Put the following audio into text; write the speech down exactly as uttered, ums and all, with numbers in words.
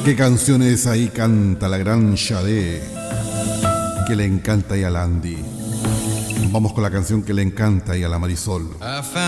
qué canciones ahí canta la gran Sade, que le encanta ahí a Landy. Vamos con la canción que le encanta ahí a la Marisol.